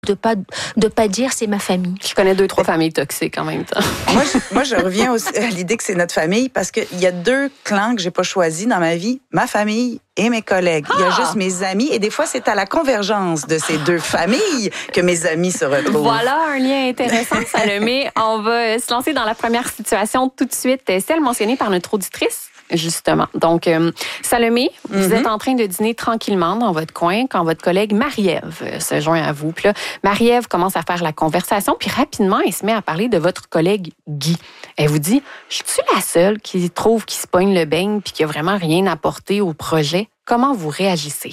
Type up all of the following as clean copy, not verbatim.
de pas dire c'est ma famille. Je connais 2-3 familles toxiques en même temps. Moi, je reviens aussi à l'idée que c'est notre famille parce qu'il y a 2 clans que j'ai pas choisis dans ma vie, ma famille et mes collègues. Il y a juste mes amis et des fois, c'est à la convergence de ces 2 familles que mes amis se retrouvent. Voilà un lien intéressant, Salomé. On va se lancer dans la première situation tout de suite, celle mentionnée par notre auditrice. Justement. Donc, Salomé, vous êtes en train de dîner tranquillement dans votre coin quand votre collègue Marie-Ève se joint à vous. Puis là, Marie-Ève commence à faire la conversation, puis rapidement, elle se met à parler de votre collègue Guy. Elle vous dit, je suis la seule qui trouve qu'il se pogne le beigne puis qu'il n'y a vraiment rien apporté au projet. Comment vous réagissez?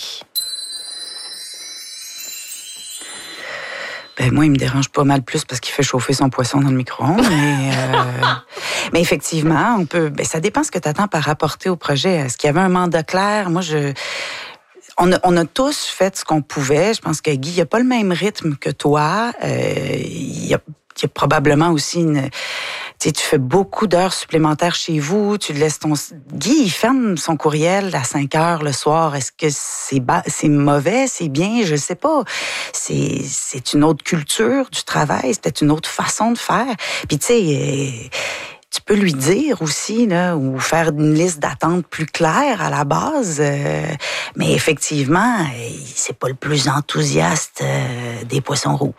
Ben, moi, il me dérange pas mal plus parce qu'il fait chauffer son poisson dans le micro-ondes. Mais effectivement, ça dépend ce que tu attends par rapporter au projet. Est-ce qu'il y avait un mandat clair? Moi, on a tous fait ce qu'on pouvait. Je pense que Guy, il n'a pas le même rythme que toi. Il y a probablement aussi tu fais beaucoup d'heures supplémentaires chez vous, tu laisses Guy, il ferme son courriel à 5 heures le soir. Est-ce que c'est mauvais, c'est bien? Je sais pas. C'est une autre culture du travail, c'est peut-être une autre façon de faire. Puis tu sais, tu peux lui dire aussi, là, ou faire une liste d'attente plus claire à la base. Mais effectivement, c'est pas le plus enthousiaste des poissons rouges.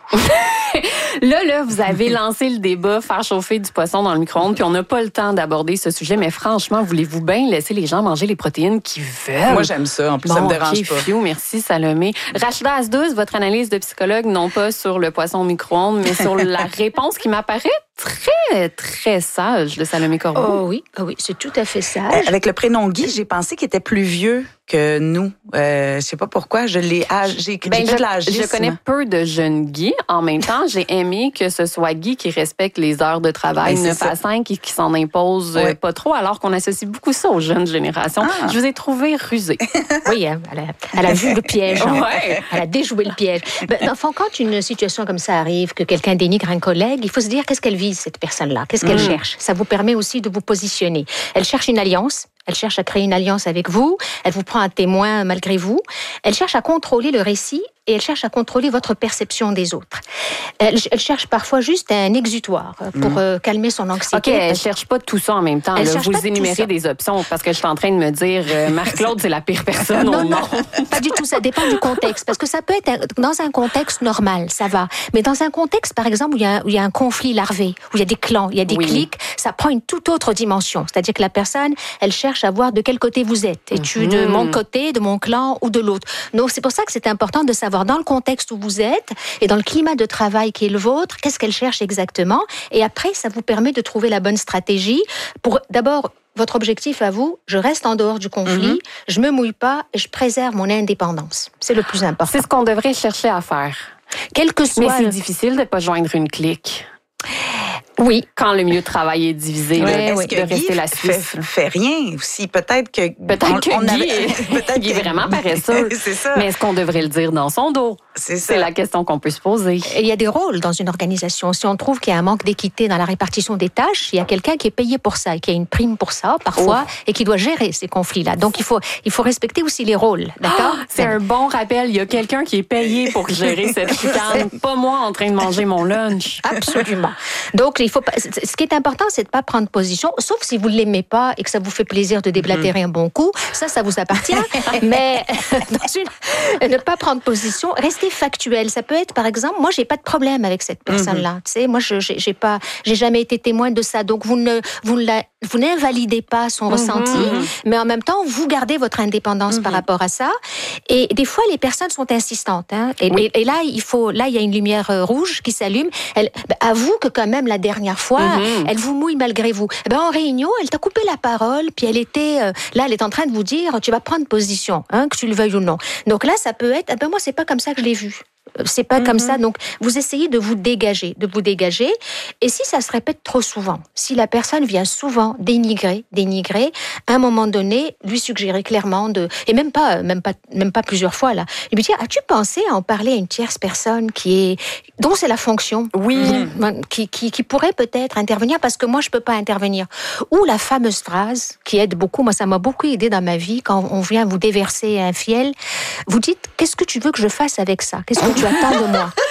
Là, vous avez lancé le débat, faire chauffer du poisson dans le micro-ondes, puis on n'a pas le temps d'aborder ce sujet, mais franchement, voulez-vous bien laisser les gens manger les protéines qu'ils veulent? Moi, j'aime ça. En plus, ça me dérange pas. Fiou, merci, Salomé. Rachida Asdouz, votre analyse de psychologue, non pas sur le poisson au micro-ondes, mais sur la réponse qui m'apparaît très, très sage de Salomé Corbeau. Oh oui, c'est tout à fait sage. Avec le prénom Guy, j'ai pensé qu'il était plus vieux que nous. Je sais pas pourquoi. J'ai de l'agisme. Je connais peu de jeunes Guy. En même temps, j'ai aimé que ce soit Guy qui respecte les heures de travail 9 à 5 et qui s'en impose pas trop, alors qu'on associe beaucoup ça aux jeunes générations. Je vous ai trouvé rusé. Oui, elle a vu le piège. Ouais. Elle a déjoué le piège. Dans le fond, quand une situation comme ça arrive, que quelqu'un dénigre un collègue, il faut se dire qu'est-ce qu'elle vise, cette personne-là? Qu'est-ce qu'elle cherche? Ça vous permet aussi de vous positionner. Elle cherche une alliance. Elle cherche à créer une alliance avec vous. Elle vous prend à témoin malgré vous. Elle cherche à contrôler le récit et elle cherche à contrôler votre perception des autres. Elle cherche parfois juste un exutoire pour calmer son anxiété. OK, elle cherche pas tout ça en même temps. Là. Vous énumérez des options parce que je suis en train de me dire Marc-Claude, c'est la pire personne au monde. Non, pas du tout. Ça dépend du contexte. Parce que ça peut être dans un contexte normal, ça va. Mais dans un contexte, par exemple, où il y a un conflit larvé, où il y a des clans, il y a des cliques, ça prend une toute autre dimension. C'est-à-dire que la personne, elle cherche à voir de quel côté vous êtes. Es-tu de mon côté, de mon clan ou de l'autre? Donc, c'est pour ça que c'est important de savoir dans le contexte où vous êtes et dans le climat de travail qui est le vôtre, qu'est-ce qu'elle cherche exactement. Et après, ça vous permet de trouver la bonne stratégie pour d'abord votre objectif à vous, je reste en dehors du conflit, je me mouille pas et je préserve mon indépendance. C'est le plus important. C'est ce qu'on devrait chercher à faire. Quel que soit. Mais c'est difficile de pas joindre une clique. Oui. Quand le milieu de travail est divisé, est-ce de que rester Guy la Suisse. fait rien aussi? Peut-être que Guy est vraiment paresseux. C'est ça. Mais est-ce qu'on devrait le dire dans son dos? C'est la question qu'on peut se poser. Et il y a des rôles dans une organisation. Si on trouve qu'il y a un manque d'équité dans la répartition des tâches, il y a quelqu'un qui est payé pour ça, qui a une prime pour ça, parfois, et qui doit gérer ces conflits-là. Donc, il faut respecter aussi les rôles, d'accord? C'est un bon rappel. Il y a quelqu'un qui est payé pour gérer cette chicane. Pas moi en train de manger mon lunch. Absolument. Donc, ce qui est important, c'est de ne pas prendre position, sauf si vous ne l'aimez pas et que ça vous fait plaisir de déblatérer un bon coup. Ça vous appartient. Mais ne pas prendre position, rester factuel. Ça peut être, par exemple, moi, j'ai pas de problème avec cette personne-là. Tu sais, moi, j'ai jamais été témoin de ça. Donc, vous n'invalidez pas son ressenti, mais en même temps, vous gardez votre indépendance par rapport à ça. Et des fois, les personnes sont insistantes. Hein. Et là, il y a une lumière rouge qui s'allume. Avoue que quand même, la dernière fois, elle vous mouille malgré vous. En réunion, elle t'a coupé la parole, puis elle est en train de vous dire, tu vas prendre position, que tu le veuilles ou non. Donc là, ça peut être, moi, c'est pas comme ça que je l'ai vu. C'est pas comme ça. Donc, vous essayez de vous dégager. Et si ça se répète trop souvent, si la personne vient souvent dénigrer, à un moment donné, lui suggérer clairement et même pas plusieurs fois là, il lui dit, as-tu pensé à en parler à une tierce personne dont c'est la fonction? Oui. Qui pourrait peut-être intervenir parce que moi, je peux pas intervenir. Ou la fameuse phrase qui aide beaucoup. Moi, ça m'a beaucoup aidé dans ma vie quand on vient vous déverser un fiel. Vous dites, qu'est-ce que tu veux que je fasse avec ça? Qu'est-ce que tu attends de moi?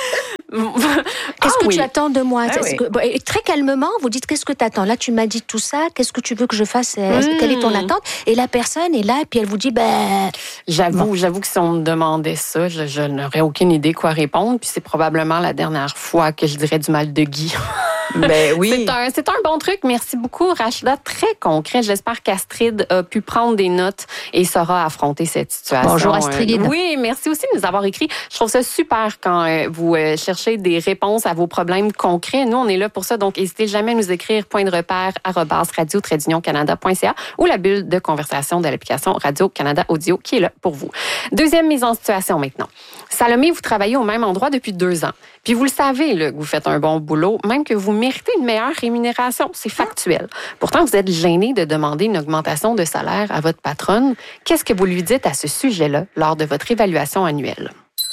Qu'est-ce que tu attends de moi? Et très calmement, vous dites, qu'est-ce que tu attends? Là, tu m'as dit tout ça, qu'est-ce que tu veux que je fasse? Quelle est ton attente? Et la personne est là, et puis elle vous dit, J'avoue que si on me demandait ça, je n'aurais aucune idée quoi répondre, puis c'est probablement la dernière fois que je dirais du mal de Guy. Ben oui. C'est un bon truc. Merci beaucoup, Rachida. Très concret. J'espère qu'Astrid a pu prendre des notes et saura affronter cette situation. Bonjour, Astrid. Oui, merci aussi de nous avoir écrit. Je trouve ça super quand vous cherchez des réponses à vos problèmes concrets. Nous, on est là pour ça. Donc, n'hésitez jamais à nous écrire @radio-canada.ca ou la bulle de conversation de l'application Radio-Canada Audio qui est là pour vous. Deuxième mise en situation maintenant. Salomé, vous travaillez au même endroit depuis 2 ans. Puis vous le savez, là, que vous faites un bon boulot, même que vous méritez une meilleure rémunération. C'est factuel. Pourtant, vous êtes gêné de demander une augmentation de salaire à votre patronne. Qu'est-ce que vous lui dites à ce sujet-là lors de votre évaluation annuelle?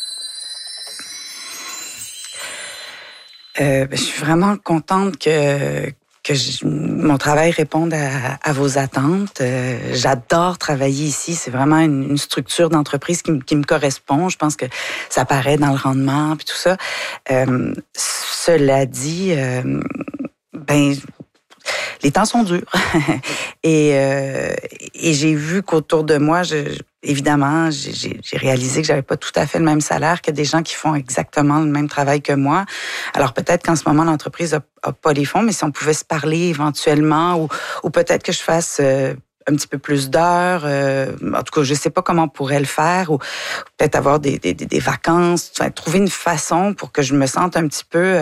Je suis vraiment contente que mon travail réponde à vos attentes. J'adore travailler ici. C'est vraiment une structure d'entreprise qui me correspond. Je pense que ça paraît dans le rendement puis tout ça. Cela dit, les temps sont durs. et j'ai vu qu'autour de moi, évidemment, j'ai réalisé que j'avais pas tout à fait le même salaire que des gens qui font exactement le même travail que moi. Alors peut-être qu'en ce moment, l'entreprise a pas les fonds, mais si on pouvait se parler éventuellement, ou peut-être que je fasse un petit peu plus d'heures. En tout cas, je sais pas comment on pourrait le faire, ou peut-être avoir des vacances, trouver une façon pour que je me sente un petit peu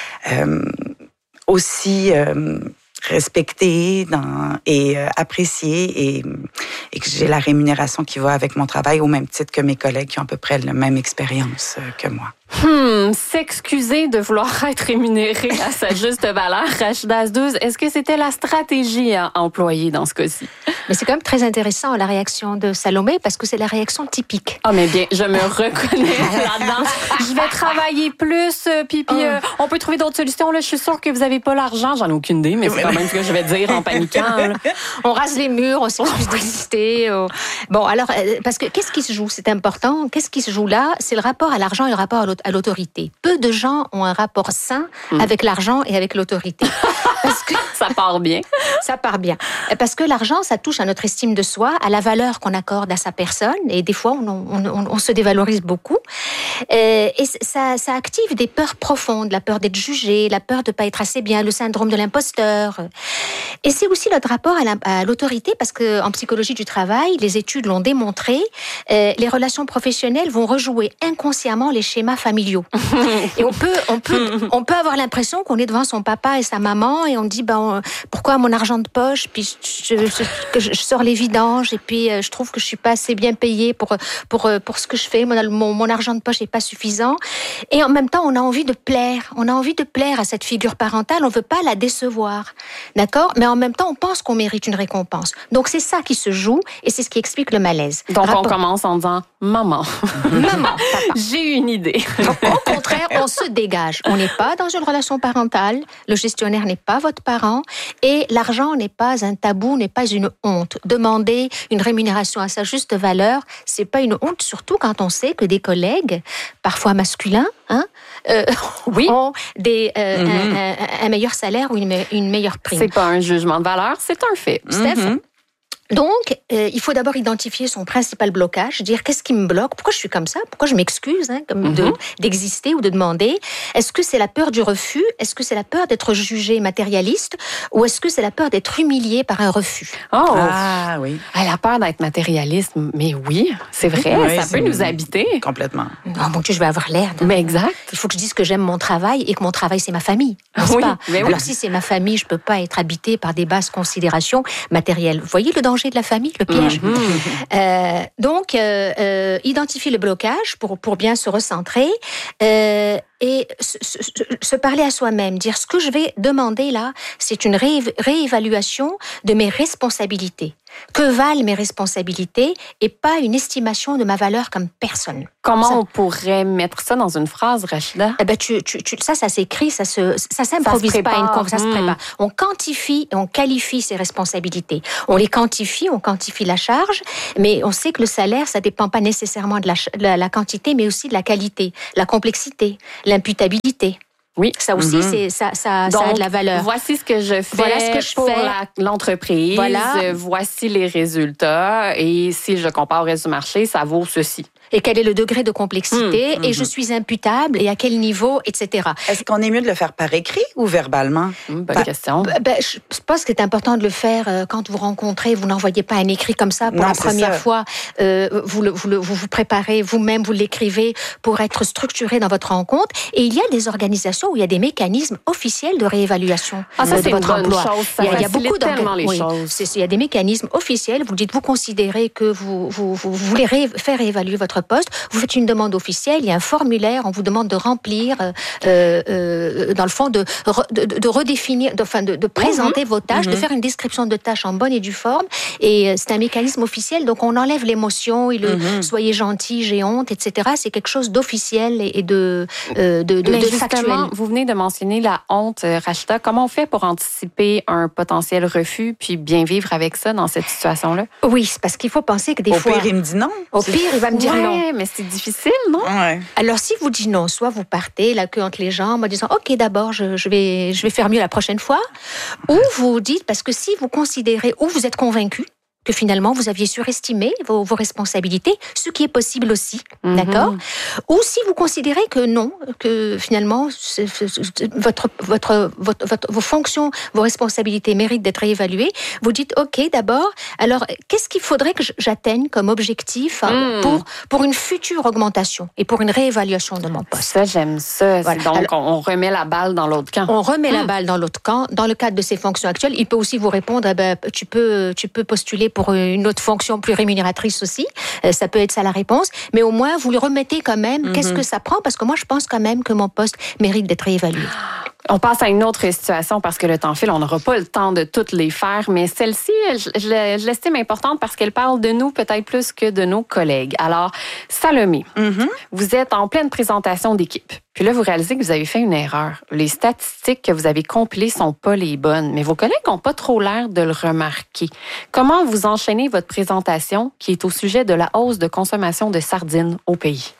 aussi respectée et appréciée et que j'ai la rémunération qui va avec mon travail au même titre que mes collègues qui ont à peu près la même expérience que moi. S'excuser de vouloir être rémunéré à sa juste valeur, Rachida Azdouz, est-ce que c'était la stratégie à employer dans ce cas-ci? Mais c'est quand même très intéressant la réaction de Salomé parce que c'est la réaction typique. Ah, mais bien, je me reconnais là-dedans. Je vais travailler plus, puis on peut trouver d'autres solutions. Là, je suis sûre que vous n'avez pas l'argent. J'en ai aucune idée, mais c'est quand même ce que je vais dire en paniquant. Là. On rase les murs, on s'excuse d'exister. Bon, alors, parce que qu'est-ce qui se joue? C'est important. Qu'est-ce qui se joue là? C'est le rapport à l'argent et le rapport à l'autorité. Peu de gens ont un rapport sain avec l'argent et avec l'autorité. Parce que ça part bien. Ça part bien. Parce que l'argent, ça touche à notre estime de soi, à la valeur qu'on accorde à sa personne. Et des fois, on se dévalorise beaucoup. Et ça active des peurs profondes. La peur d'être jugé, la peur de ne pas être assez bien, le syndrome de l'imposteur. Et c'est aussi notre rapport à l'autorité, parce qu'en psychologie du travail, les études l'ont démontré, les relations professionnelles vont rejouer inconsciemment les schémas familiaux. Et on peut avoir l'impression qu'on est devant son papa et sa maman et on dit pourquoi mon argent de poche, puis je sors les vidanges et puis je trouve que je suis pas assez bien payée pour ce que je fais, mon argent de poche est pas suffisant. Et en même temps, on a envie de plaire à cette figure parentale, on veut pas la décevoir. D'accord? Mais en même temps, on pense qu'on mérite une récompense. Donc c'est ça qui se joue et c'est ce qui explique le malaise. Donc on commence en disant maman, j'ai une idée. Au contraire, on se dégage. On n'est pas dans une relation parentale, le gestionnaire n'est pas votre parent et l'argent n'est pas un tabou, n'est pas une honte. Demander une rémunération à sa juste valeur, c'est pas une honte, surtout quand on sait que des collègues, parfois masculins, ont un meilleur salaire ou une meilleure prime. C'est pas un jugement de valeur, c'est un fait. Donc, il faut d'abord identifier son principal blocage, dire qu'est-ce qui me bloque, pourquoi je suis comme ça, pourquoi je m'excuse d'exister ou de demander. Est-ce que c'est la peur du refus? Est-ce que c'est la peur d'être jugé matérialiste? Ou est-ce que c'est la peur d'être humilié par un refus? Ah oui. La peur d'être matérialiste, mais oui, c'est vrai, ça peut nous habiter. Complètement. Oh mon Dieu, je vais avoir l'air. Mais exact. Il faut que je dise que j'aime mon travail et que mon travail, c'est ma famille. N'est-ce pas? Alors si c'est ma famille, je peux pas être habitée par des basses considérations matérielles. Vous voyez le danger de la famille, le piège. Donc, identifier le blocage pour bien se recentrer et se parler à soi-même, dire ce que je vais demander là, c'est une réévaluation de mes responsabilités. Que valent mes responsabilités et pas une estimation de ma valeur comme personne. Comment on pourrait mettre ça dans une phrase, Rachida? Ça s'écrit, ça s'improvise pas, ça se prépare. On quantifie et on qualifie ses responsabilités. On les quantifie, on quantifie la charge, mais on sait que le salaire, ça dépend pas nécessairement de la quantité, mais aussi de la qualité, la complexité, l'imputabilité. Oui. Ça aussi, ça a de la valeur. Voici ce que je fais pour l'entreprise. Voilà. Voici les résultats. Et si je compare au reste du marché, ça vaut ceci. Et quel est le degré de complexité, et je suis imputable, et à quel niveau, etc. Est-ce qu'on est mieux de le faire par écrit ou verbalement? Bonne question. Je pense que c'est important de le faire quand vous rencontrez. Vous n'envoyez pas un écrit comme ça pour la première fois. Vous préparez vous-même, vous l'écrivez pour être structuré dans votre rencontre. Et il y a des organisations où il y a des mécanismes officiels de réévaluation de votre emploi. Il y a beaucoup d'organisations. Il y a des mécanismes officiels. Vous dites, vous considérez que vous voulez faire réévaluer votre poste, vous faites une demande officielle, il y a un formulaire, on vous demande de remplir, dans le fond, de redéfinir, de présenter vos tâches, de faire une description de tâches en bonne et due forme. Et c'est un mécanisme officiel, donc on enlève l'émotion et le soyez gentil, j'ai honte, etc. C'est quelque chose d'officiel et de factuel. Vous venez de mentionner la honte, Rachida. Comment on fait pour anticiper un potentiel refus puis bien vivre avec ça dans cette situation-là? Oui, c'est parce qu'il faut penser que des fois... Au pire, il me dit non. Au pire, il va me dire non. Mais c'est difficile, non? Ouais. Alors, si vous dites non, soit vous partez, la queue entre les jambes, en disant, OK, d'abord, je vais faire mieux la prochaine fois, ou vous dites, parce que si vous considérez, ou vous êtes convaincu que finalement, vous aviez surestimé vos responsabilités, ce qui est possible aussi, d'accord? Ou si vous considérez que non, que finalement, vos fonctions, vos responsabilités méritent d'être réévaluées, vous dites, OK, d'abord, alors, qu'est-ce qu'il faudrait que j'atteigne comme objectif pour une future augmentation et pour une réévaluation de mon poste? Ça, j'aime ça. Voilà. Donc, on remet la balle dans l'autre camp. On remet la balle dans l'autre camp. Dans le cadre de ses fonctions actuelles, il peut aussi vous répondre, tu peux postuler pour une autre fonction plus rémunératrice aussi. Ça peut être ça la réponse. Mais au moins, vous le remettez quand même. Qu'est-ce que ça prend? Parce que moi, je pense quand même que mon poste mérite d'être réévalué. On passe à une autre situation parce que le temps file. On n'aura pas le temps de toutes les faire, mais celle-ci, je l'estime importante parce qu'elle parle de nous peut-être plus que de nos collègues. Alors, Salomé, vous êtes en pleine présentation d'équipe. Puis là, vous réalisez que vous avez fait une erreur. Les statistiques que vous avez compilées sont pas les bonnes, mais vos collègues n'ont pas trop l'air de le remarquer. Comment vous enchaînez votre présentation qui est au sujet de la hausse de consommation de sardines au pays?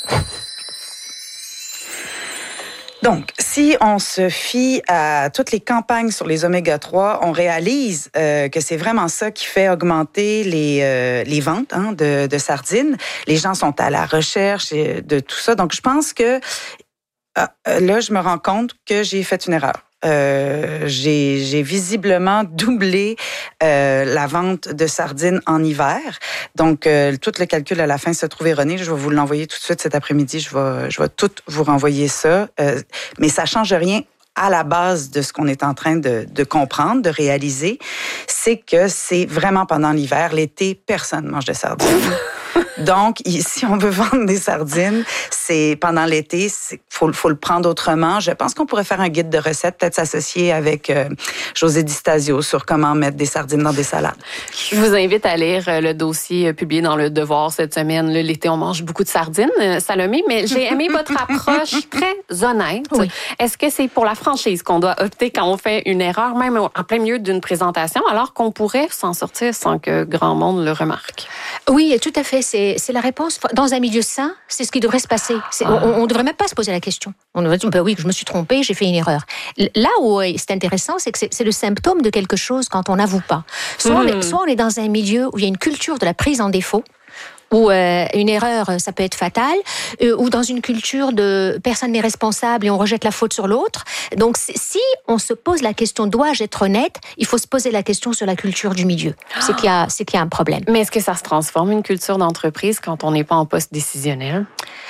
Donc, si on se fie à toutes les campagnes sur les oméga-3, on réalise que c'est vraiment ça qui fait augmenter les ventes de sardines. Les gens sont à la recherche de tout ça. Donc, je pense que là, je me rends compte que j'ai fait une erreur. J'ai visiblement doublé la vente de sardines en hiver. Donc, tout le calcul à la fin se trouve erroné. Je vais vous l'envoyer tout de suite cet après-midi. Je vais tout vous renvoyer ça. Mais ça change rien à la base de ce qu'on est en train de comprendre, de réaliser. C'est que c'est vraiment pendant l'hiver. L'été, personne ne mange de sardines. Donc, si on veut vendre des sardines, c'est pendant l'été, faut le prendre autrement. Je pense qu'on pourrait faire un guide de recettes, peut-être s'associer avec José Di Stasio sur comment mettre des sardines dans des salades. Je vous invite à lire le dossier publié dans Le Devoir cette semaine. L'été, on mange beaucoup de sardines, Salomé, mais j'ai aimé votre approche très honnête. Oui. Est-ce que c'est pour la franchise qu'on doit opter quand on fait une erreur, même en plein milieu d'une présentation, alors qu'on pourrait s'en sortir sans que grand monde le remarque? Oui, tout à fait. C'est la réponse. Dans un milieu sain, c'est ce qui devrait se passer. On ne devrait même pas se poser la question. On devrait dire, oui, je me suis trompée, j'ai fait une erreur. Là où c'est intéressant, c'est que c'est le symptôme de quelque chose quand on n'avoue pas. Soit on est dans un milieu où il y a une culture de la prise en défaut, où une erreur, ça peut être fatal, ou dans une culture de personne n'est responsable et on rejette la faute sur l'autre. Donc, si on se pose la question, dois-je être honnête, il faut se poser la question sur la culture du milieu. C'est qu'il y a un problème. Mais est-ce que ça se transforme, une culture d'entreprise, quand on n'est pas en poste décisionnel?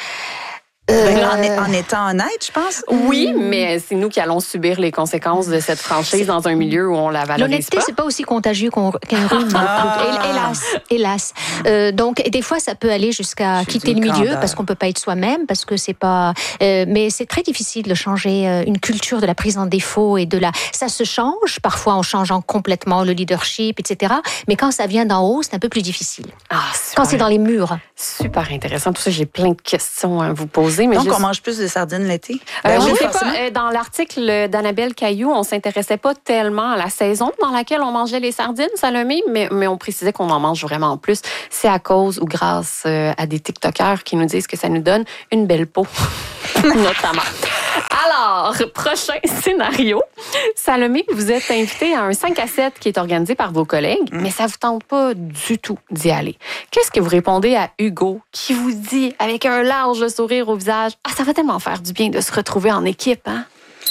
En étant honnête, je pense. Oui, mais c'est nous qui allons subir les conséquences de cette franchise dans un milieu où on la valorise pas. L'honnêteté, c'est pas aussi contagieux qu'un rhume. Hélas. Donc, des fois, ça peut aller jusqu'à quitter le milieu parce qu'on peut pas être soi-même, parce que c'est pas. Mais c'est très difficile de changer une culture de la prise en défaut et de la. Ça se change parfois en changeant complètement le leadership, etc. Mais quand ça vient d'en haut, c'est un peu plus difficile. Quand c'est dans les murs. Super intéressant. Pour ça, j'ai plein de questions à vous poser. préciser. Mais donc, on mange plus de sardines l'été? Je oui, sais forcément. pas, dans l'article d'Annabelle Caillou, on s'intéressait pas tellement à la saison dans laquelle on mangeait les sardines, Salomé, mais on précisait qu'on en mange vraiment plus. C'est à cause ou grâce à des TikTokers qui nous disent que ça nous donne une belle peau, notamment. Alors, prochain scénario. Salomé, vous êtes invité à un 5 à 7 qui est organisé par vos collègues, mais ça vous tente pas du tout d'y aller. Qu'est-ce que vous répondez à Hugo qui vous dit avec un large sourire au visage, « Ah, ça va tellement faire du bien de se retrouver en équipe, hein? »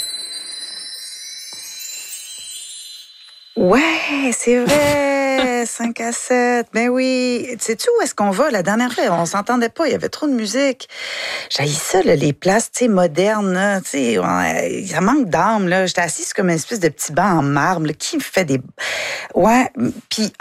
Ouais, c'est vrai, 5 à 7. Ben oui. Sais-tu où est-ce qu'on va? La dernière fois, on s'entendait pas, il y avait trop de musique. J'haïs ça, là, les places, tu sais, modernes, là, tu sais, ça manque d'âme, là. J'étais assise comme une espèce de petit banc en marbre, là, qui me fait des... Ouais, puis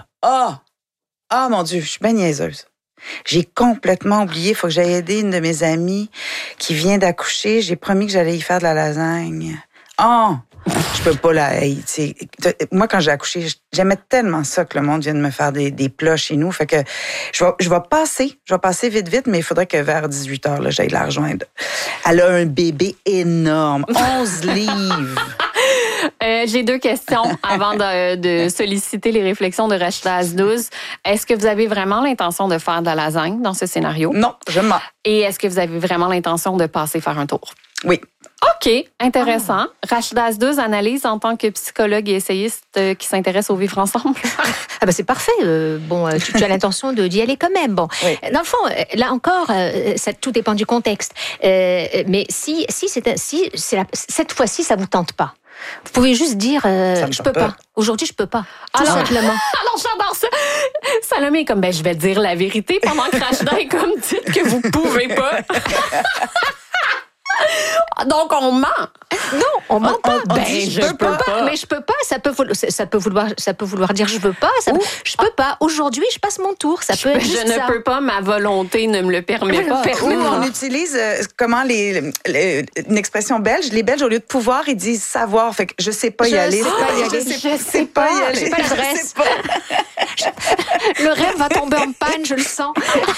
mon Dieu, je suis bien niaiseuse. J'ai complètement oublié, il faut que j'aille aider une de mes amies qui vient d'accoucher. J'ai promis que j'allais y faire de la lasagne. Je peux pas moi, quand j'ai accouché, j'aimais tellement ça que le monde vienne me faire des plats chez nous. Fait que je vais passer vite, mais il faudrait que vers 18h, là, j'aille la rejoindre. Elle a un bébé énorme, 11 livres. J'ai 2 questions avant de solliciter les réflexions de Rachida Azdouz. Est-ce que vous avez vraiment l'intention de faire de la lasagne dans ce scénario? Non, je mens. Et est-ce que vous avez vraiment l'intention de passer faire un tour? Oui. OK, intéressant. Rachida Azdouz analyse en tant que psychologue et essayiste qui s'intéresse au vivre ensemble. Ah ben c'est parfait. Tu as l'intention d'y aller quand même. Bon, oui. Dans le fond, là encore, tout dépend du contexte. Mais si cette fois-ci, ça vous tente pas. Vous pouvez juste dire je peux pas. Aujourd'hui, je peux pas. Tout simplement. Alors, j'adore ça. Salomé est comme je vais dire la vérité pendant que Rachida est comme dites que vous pouvez pas. Donc, on ment. Non, on ment pas. Je peux pas. Mais je peux pas. Ça peut vouloir dire je veux pas. Je peux pas. Aujourd'hui, je passe mon tour. Ça peut être juste ça. Je ne peux pas. Ma volonté ne me le permet pas. Ou on utilise une expression belge. Les Belges, au lieu de pouvoir, ils disent savoir. Fait que je sais pas y aller. Je sais pas y aller. J'ai pas l'adresse. Le rêve va tomber en panne, je le sens.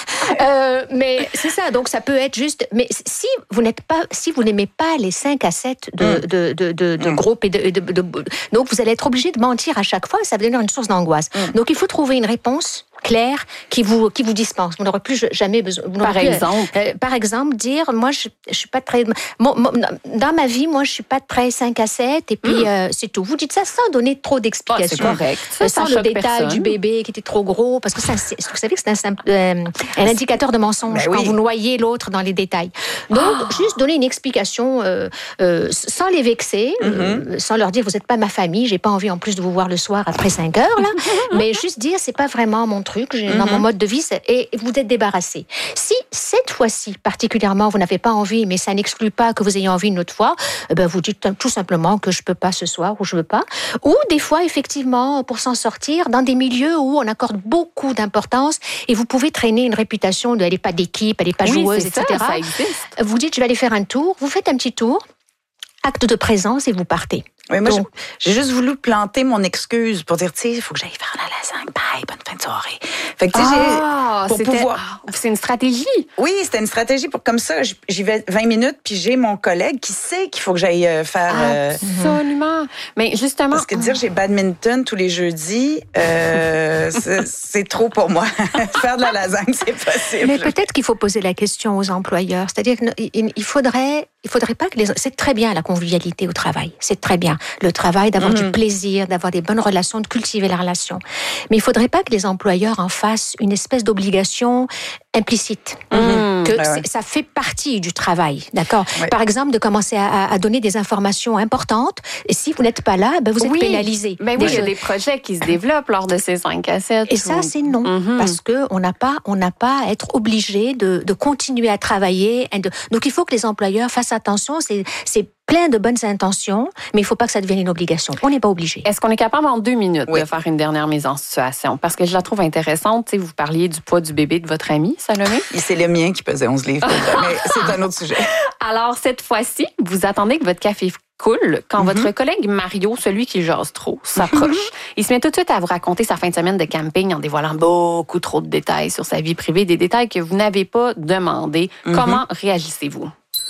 Mais c'est ça. Donc, ça peut être juste. Mais si vous n'aimez pas les 5 à 7 de groupes donc vous allez être obligé de mentir à chaque fois et ça va devenir une source d'angoisse. Donc il faut trouver une réponse claire qui vous dispense. Vous n'aurez plus jamais besoin. Par exemple, dire moi je suis pas très dans ma vie, moi je suis pas très 5 à 7 et puis c'est tout. Vous dites ça sans donner trop d'explications. C'est correct. Sans le détail du bébé qui était trop gros parce que ça, vous savez que c'est un indicateur de mensonge quand vous noyez l'autre dans les détails. Donc juste donner une explication sans les vexer, sans leur dire vous n'êtes pas ma famille, j'ai pas envie en plus de vous voir le soir après 5 heures là, mais juste dire c'est pas vraiment mon truc, dans mon mode de vie, et vous êtes débarrassé. Si cette fois-ci, particulièrement, vous n'avez pas envie, mais ça n'exclut pas que vous ayez envie une autre fois, vous dites tout simplement que je peux pas ce soir ou je veux pas. Ou des fois, effectivement, pour s'en sortir, dans des milieux où on accorde beaucoup d'importance et vous pouvez traîner une réputation de elle n'est pas d'équipe, elle n'est pas joueuse, etc. Ça existe. Vous dites je vais aller faire un tour, vous faites un petit tour, acte de présence et vous partez. Oui, moi, j'ai juste voulu planter mon excuse pour dire, tu sais, il faut que j'aille faire la lasagne. Bye, bonne fin de soirée. Fait que, tu sais, c'est une stratégie. Oui, c'était une stratégie pour comme ça, j'y vais 20 minutes, puis j'ai mon collègue qui sait qu'il faut que j'aille faire... Absolument. Mais justement... Parce que dire j'ai badminton tous les jeudis, c'est trop pour moi. Faire de la lasagne, c'est possible. Mais peut-être qu'il faut poser la question aux employeurs. C'est-à-dire qu'il faudrait pas que c'est très bien la convivialité au travail. C'est très bien. Le travail, d'avoir du plaisir, d'avoir des bonnes relations, de cultiver la relation. Mais il faudrait pas que les employeurs en fassent une espèce d'obligation implicite. Ça fait partie du travail, d'accord? Oui. Par exemple, de commencer à donner des informations importantes. Et si vous n'êtes pas là, vous êtes pénalisé. Il y a des projets qui se développent lors de ces 5 à 7. Et ça, c'est non. Parce qu'on n'a pas à être obligé de continuer à travailler. Donc, il faut que les employeurs fassent attention. C'est plein de bonnes intentions, mais il ne faut pas que ça devienne une obligation. On n'est pas obligé. Est-ce qu'on est capable en 2 minutes de faire une dernière mise en situation? Parce que je la trouve intéressante. Vous parliez du poids du bébé de votre ami, Salomé. C'est le mien qui pesait 11 livres. Mais c'est un autre sujet. Alors, cette fois-ci, vous attendez que votre cool quand votre collègue Mario, celui qui jase trop, s'approche. Il se met tout de suite à vous raconter sa fin de semaine de camping en dévoilant beaucoup trop de détails sur sa vie privée, des détails que vous n'avez pas demandé. Comment réagissez-vous?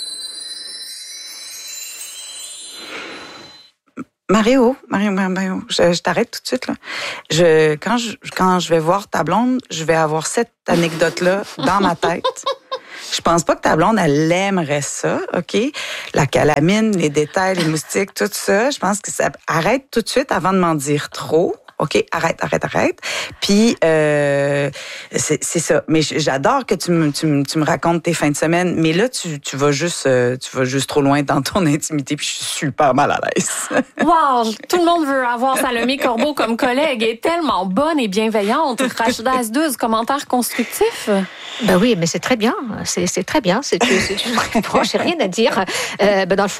Mario, je t'arrête tout de suite, là. Quand je vais voir ta blonde, je vais avoir cette anecdote-là dans ma tête. Je pense pas que ta blonde, elle aimerait ça, OK? La calamine, les détails, les moustiques, tout ça. Je pense que ça... Arrête tout de suite avant de m'en dire trop. OK, arrête. Puis, c'est ça. Mais j'adore que tu me racontes tes fins de semaine. Mais là, tu vas juste trop loin dans ton intimité. Puis, je suis super mal à l'aise. Wow! Tout le monde veut avoir Salomé Corbeau comme collègue. Elle est tellement bonne et bienveillante. Rachida Asdouz, commentaire constructif? Ben oui, mais c'est très bien. C'est très bien. Franchement, j'ai rien à dire. Dans le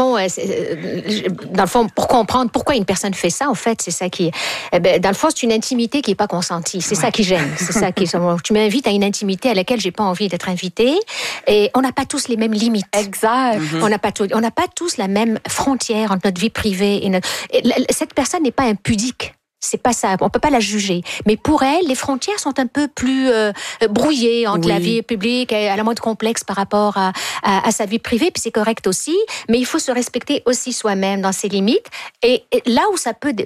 fond, pour comprendre pourquoi une personne fait ça, en fait, c'est ça qui... dans le fond, c'est une intimité qui n'est pas consentie. C'est ça qui gêne. C'est ça qui... Tu m'invites à une intimité à laquelle j'ai pas envie d'être invitée. Et on n'a pas tous les mêmes limites. Exact. On n'a pas tous la même frontière entre notre vie privée et notre... Cette personne n'est pas impudique. C'est pas ça, on peut pas la juger. Mais pour elle, les frontières sont un peu plus brouillées entre la vie publique, elle a moins de complexe par rapport à sa vie privée, puis c'est correct aussi. Mais il faut se respecter aussi soi-même dans ses limites. Et là où ça peut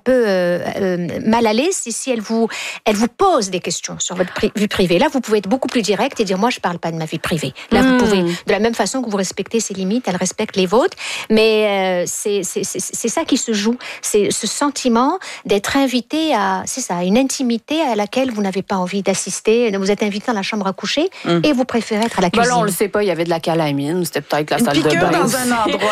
mal aller, c'est si elle vous pose des questions sur votre vie privée. Là, vous pouvez être beaucoup plus direct et dire moi, je parle pas de ma vie privée. Là, vous pouvez, de la même façon que vous respectez ses limites, elle respecte les vôtres. Mais c'est ça qui se joue, c'est ce sentiment d'être invité à, c'est ça, une intimité à laquelle vous n'avez pas envie d'assister. Vous êtes invité dans la chambre à coucher et vous préférez être à la cuisine. Là, on le sait pas, il y avait de la calamine, c'était peut-être la salle de bain. Dans un endroit.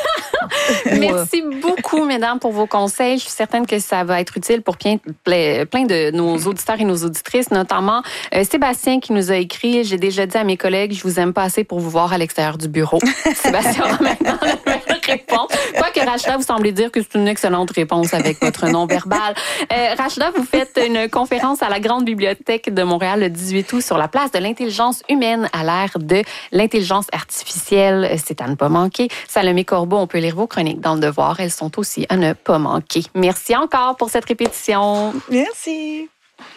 Merci beaucoup, mesdames, pour vos conseils. Je suis certaine que ça va être utile pour plein de nos auditeurs et nos auditrices, notamment Sébastien qui nous a écrit « J'ai déjà dit à mes collègues, je vous aime pas assez pour vous voir à l'extérieur du bureau. » Sébastien a maintenant la même réponse. Quoique Rachida, vous semblez dire que c'est une excellente réponse avec votre nom verbal. Rachida, vous faites une conférence à la Grande Bibliothèque de Montréal le 18 août sur la place de l'intelligence humaine à l'ère de l'intelligence artificielle. C'est à ne pas manquer. Salomé Corbeau, on peut lire vos chroniques dans Le Devoir. Elles sont aussi à ne pas manquer. Merci encore pour cette répétition. Merci.